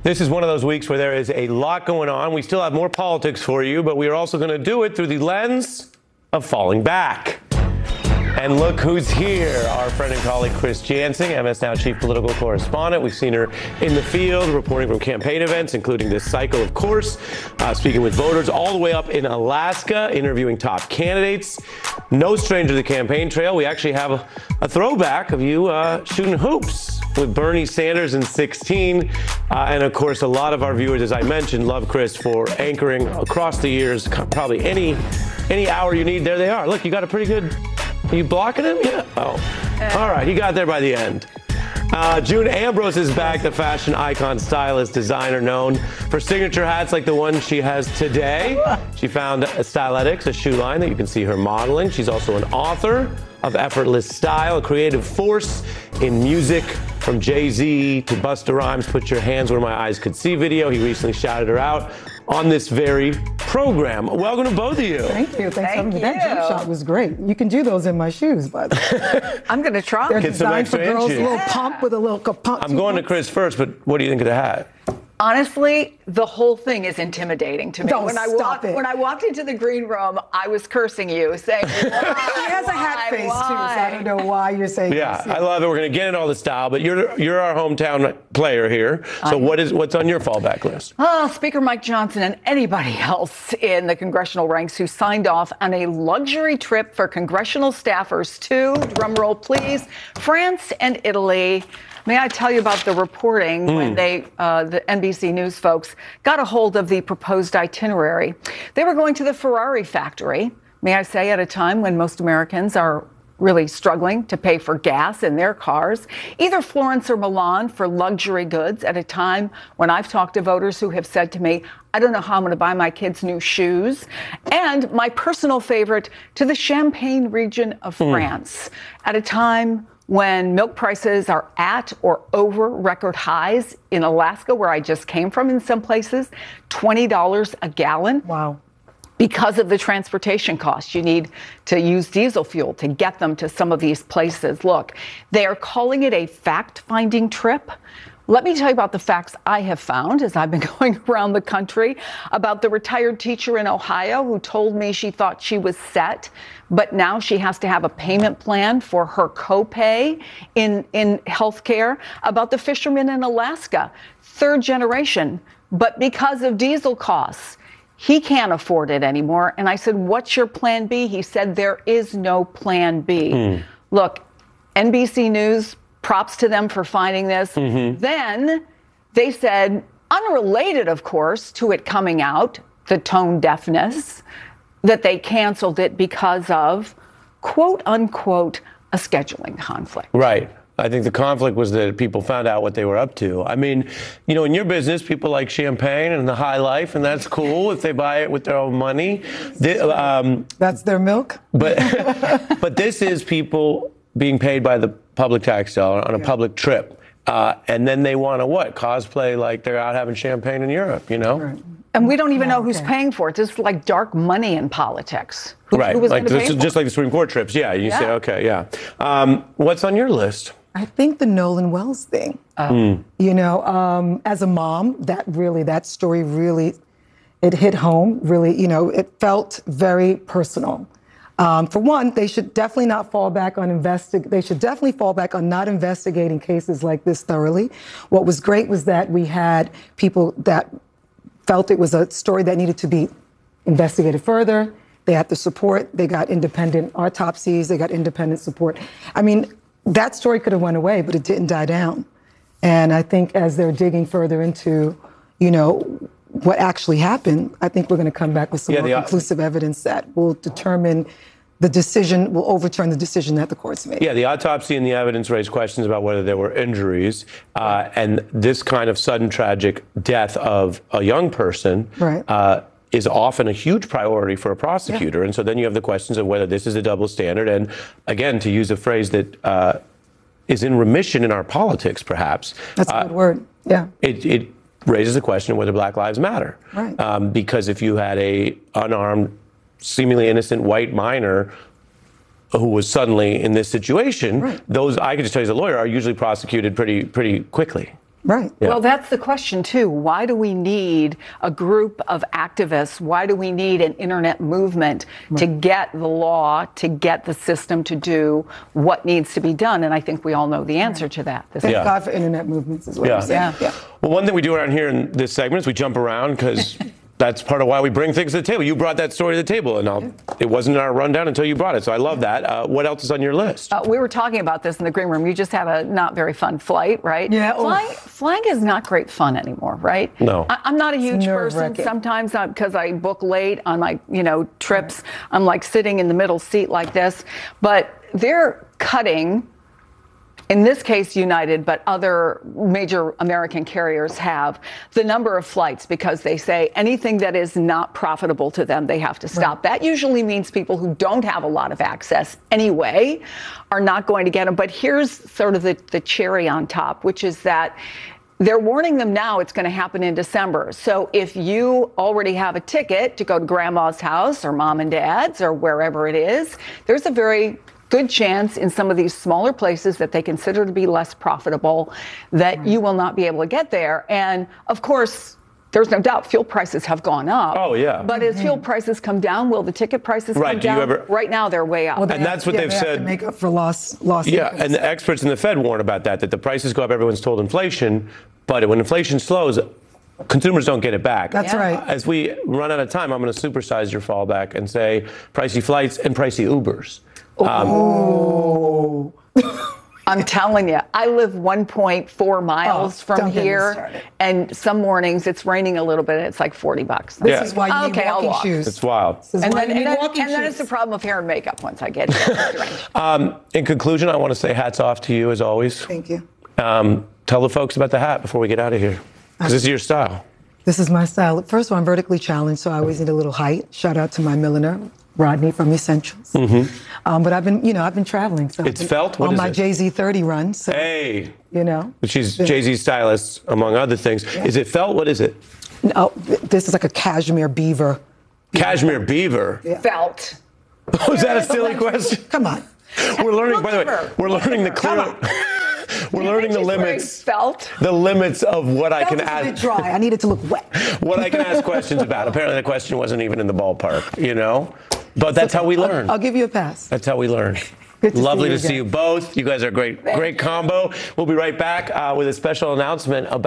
This is one of those weeks where there is a lot going on. We still have more politics for you, but we are also going to do it through the lens of falling back. And look who's here, our friend and colleague Chris Jansing, MS Now chief political correspondent. We've seen her in the field, reporting from campaign events, including this cycle, of course, speaking with voters all the way up in Alaska, interviewing top candidates. No stranger to the campaign trail. We actually have a throwback of you shooting hoops with Bernie Sanders in 2016. And of course, a lot of our viewers, as I mentioned, love Chris for anchoring across the years. Probably any hour you need, there they are. Look, you got a pretty good... Are you blocking him? Yeah. Oh. All right. He got there by the end. June Ambrose is back, the fashion icon, stylist, designer known for signature hats like the one she has today. She founded Styletics, a shoe line that you can see her modeling. She's also an author of Effortless Style, a creative force in music, from Jay-Z to Busta Rhymes' Put Your Hands Where My Eyes Could See video. He recently shouted her out on this very program. Welcome to both of you. Thank you. Thanks for having me. That jump shot was great. You can do those in my shoes, by the way. I'm going to try. They're designed for girls, a little pump with a little pump. I'm going to Chris first, but what do you think of the hat? Honestly, the whole thing is intimidating to me. Don't when I walked into the green room, I was cursing you, saying, He has a hat face, too, so I don't know why you're saying this. Yeah, I love it. We're going to get into all the style, but you're our hometown player here. So what's on your fallback list? Speaker Mike Johnson and anybody else in the congressional ranks who signed off on a luxury trip for congressional staffers to, drumroll please, France and Italy. May I tell you about the reporting when the NBC News folks got a hold of the proposed itinerary? They were going to the Ferrari factory, may I say, at a time when most Americans are really struggling to pay for gas in their cars, either Florence or Milan for luxury goods at a time when I've talked to voters who have said to me, I don't know how I'm going to buy my kids new shoes. And my personal favorite, to the Champagne region of France at a time when milk prices are at or over record highs in Alaska, where I just came from in some places, $20 a gallon. Wow. Because of the transportation costs, you need to use diesel fuel to get them to some of these places. Look, they are calling it a fact-finding trip. Let me tell you about the facts I have found as I've been going around the country about the retired teacher in Ohio who told me she thought she was set, but now she has to have a payment plan for her copay in healthcare, about the fisherman in Alaska, third generation, but because of diesel costs, he can't afford it anymore. And I said, what's your plan B? He said, there is no plan B. Look, NBC News, props to them for finding this. Then they said, unrelated, of course, to it coming out, the tone deafness, that they canceled it because of, quote unquote, a scheduling conflict. Right. I think the conflict was that people found out what they were up to. I mean, you know, in your business, people like champagne and the high life, and that's cool if they buy it with their own money. That's their milk? But this is people being paid by the public tax dollar on a public trip. And then they want to what? Cosplay like they're out having champagne in Europe, you know? Right. And we don't even know who's paying for it. This is like dark money in politics. Right. Who was like pay just like the Supreme Court trips. Yeah. You say, okay, yeah. What's on your list? I think the Nolan Wells thing. You know, as a mom, that story really, it hit home. Really, you know, it felt very personal. For one, they should definitely not fall back on They should definitely fall back on not investigating cases like this thoroughly. What was great was that we had people that felt it was a story that needed to be investigated further. They had the support. They got independent autopsies. They got independent support. I mean, that story could have went away, but it didn't die down. And I think as they're digging further into, you know, what actually happened, I think we're going to come back with some more conclusive evidence that will determine the decision, will overturn the decision that the courts made. Yeah, the autopsy and the evidence raised questions about whether there were injuries. And this kind of sudden tragic death of a young person is often a huge priority for a prosecutor. Yeah. And so then you have the questions of whether this is a double standard. And again, to use a phrase that is in remission in our politics, perhaps. That's a good word. Yeah. It raises the question of whether Black Lives Matter. Right. Because if you had a unarmed, seemingly innocent white minor who was suddenly in this situation, those, I can just tell you as a lawyer, are usually prosecuted pretty quickly. Right. Well, that's the question, too. Why do we need a group of activists? Why do we need an internet movement to get the law, to get the system to do what needs to be done? And I think we all know the answer to that. Thank God for internet movements as well. Yeah. Well, one thing we do around here in this segment is we jump around because that's part of why we bring things to the table. You brought that story to the table, and it wasn't in our rundown until you brought it. So I love that. What else is on your list? We were talking about this in the green room. You just had a not very fun flight, right? Yeah. Flying is not great fun anymore, right? No. I'm not a huge person. nerve-wracking. Sometimes because I book late on my, trips, I'm like sitting in the middle seat like this. But they're cutting. In this case, United, but other major American carriers have the number of flights because they say anything that is not profitable to them, they have to stop. That usually means people who don't have a lot of access anyway are not going to get them. But here's sort of the cherry on top, which is that they're warning them now it's going to happen in December. So if you already have a ticket to go to grandma's house or mom and dad's or wherever it is, there's a very good chance in some of these smaller places that they consider to be less profitable that you will not be able to get there. And of course, there's no doubt fuel prices have gone up. Oh, yeah. But as fuel prices come down, will the ticket prices come down? Right now, they're way up. Well, And that's what they've they have said. to make up for lost Yeah, income. and the experts in the Fed warn about that the prices go up, everyone's told inflation, but when inflation slows, consumers don't get it back. That's right. As we run out of time, I'm going to supersize your fallback and say pricey flights and pricey Ubers. I'm telling you, I live 1.4 miles from don't get me here, started. and some mornings it's raining a little bit. And it's like $40. This is why you need Okay, I'll walking walk. shoes. It's wild. This is And why then, you need and, then, walking and then shoes. it's the problem of hair and makeup once I get here. In conclusion, I want to say hats off to you as always. Thank you. Tell the folks about the hat before we get out of here, because this is your style. This is my style. First of all, I'm vertically challenged, so I always need a little height. Shout out to my milliner, Rodney from Essentials. But I've been traveling. So It's I've been felt? What on is my it? Jay-Z 30 run. So, Hey, she's been- Jay-Z's stylist, among other things. Is it felt? What is it? No, this is like a cashmere beaver. Cashmere beaver. Felt. Was that a silly question? Come on. We're learning, by the way, Look at her. we're learning the Come clear. We're learning the She's wearing limits. Felt. The limits of what I Felt can is a bit ask. dry. I need it to look wet. What I can ask questions about. Apparently, the question wasn't even in the ballpark, But that's how we learn. I'll give you a pass. That's how we learn. Good to see Lovely you to see again. you both. You guys are great combo. We'll be right back with a special announcement about